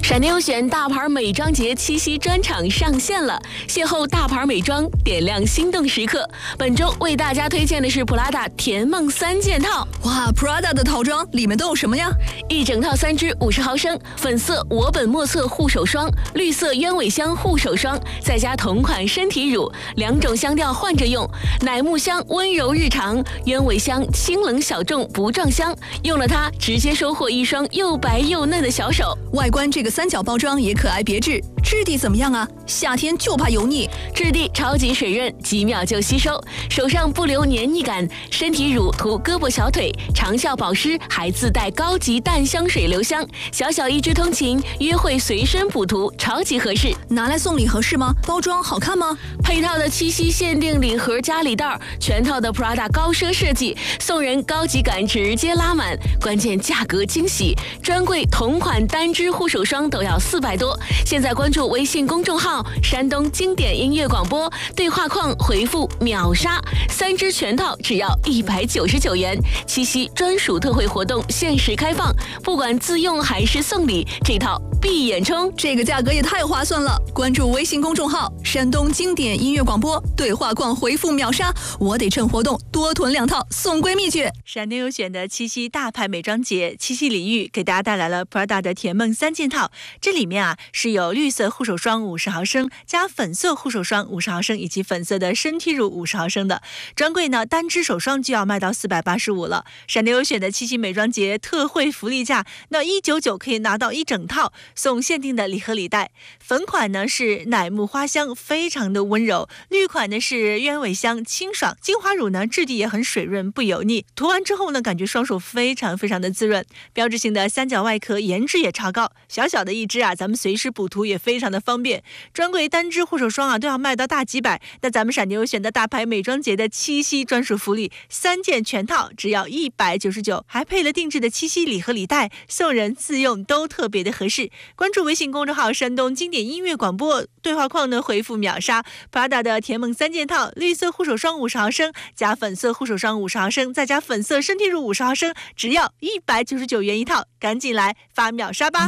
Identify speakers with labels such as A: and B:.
A: 闪电优选大牌美妆节七夕专场上线了，邂逅大牌美妆，点亮心动时刻。本周为大家推荐的是 Prada 甜梦3件套。
B: 哇 ，Prada 的套装里面都有什么呀？
A: 一整套3支50毫升，粉色我本莫测护手霜，绿色鸢尾香护手霜，再加同款身体乳，2种香调换着用。乃木香温柔日常，鸢尾香清冷小众不撞香。用了它，直接收获一双又白又嫩的小手。
B: 外观这个3角包装也可爱别致，质地怎么样啊？夏天就怕油腻，
A: 质地超级水润，几秒就吸收，手上不留黏腻感。身体乳涂胳膊小腿，长效保湿，还自带高级淡香水留香，小小一支通勤，约会随身补涂，超级合适。
B: 拿来送礼合适吗？包装好看吗？
A: 配套的七夕限定礼盒加礼袋，全套的 Prada 高奢设计，送人高级感直接拉满，关键价格惊喜，专柜同款单支护手霜都要400多。现在关注微信公众号山东经典音乐广播，对话框回复秒杀，3支全套只要199元。七夕专属特惠活动限时开放，不管自用还是送礼，这套闭眼冲，
B: 这个价格也太划算了！关注微信公众号山东经典音乐广播，对话框回复秒杀，我得趁活动多囤2套送闺蜜去。
C: 闪电优选的七夕大牌美妆节七夕礼遇给大家带来了 Prada 的甜梦3件套，这里面是有绿色护手霜50毫升加粉色护手霜50毫升以及粉色的身体乳50毫升的。专柜呢单支手霜就要卖到485了。闪电优选的七夕美妆节特惠福利价，那199可以拿到一整套，送限定的礼盒礼袋。粉款呢是乃木花香，非常的温柔；绿款呢是鸢尾香，清爽。精华乳呢质地也很水润不油腻，涂完之后呢感觉双手非常的滋润。标志性的3角外壳，颜值也超高，小小的一支咱们随时补涂也非常的方便。专柜单支护手霜都要卖到大几百，那咱们闪电优选的大牌美妆节的七夕专属福利，3件全套只要199，还配了定制的七夕礼盒礼袋，送人自用都特别的合适。关注微信公众号山东经典音乐广播，对话框呢回复秒杀 Prada 的甜梦3件套，绿色护手霜50毫升加粉色护手霜50毫升再加粉色身体乳50毫升，只要199元一套，赶紧来发秒杀吧。